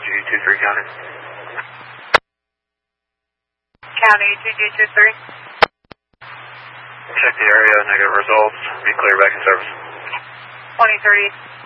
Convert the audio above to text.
2G23 County. County 2G23. Check the area, negative results. Be clear back in service. 2030.